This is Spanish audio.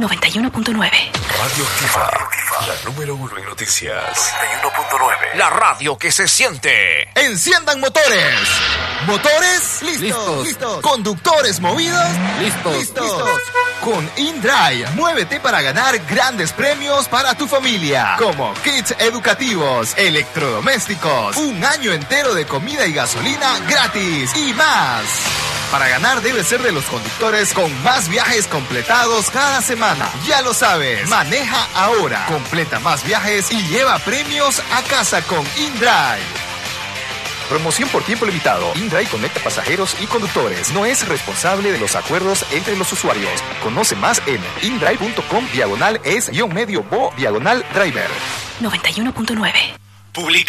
91.9. Radio Activa, la número 1 en noticias. 91.9. La radio que se siente. Enciendan motores. Motores, listos. Conductores movidos, listos. Con InDrive, muévete para ganar grandes premios para tu familia, como kits educativos, electrodomésticos, un año entero de comida y gasolina gratis y más. Para ganar debes ser de los conductores con más viajes completados cada semana. Ya lo sabes, maneja ahora, completa más viajes y lleva premios a casa con InDrive. Promoción por tiempo limitado. InDrive conecta pasajeros y conductores. No es responsable de los acuerdos entre los usuarios. Conoce más en indrive.com/es-medio-bo/driver. 91.9. Publica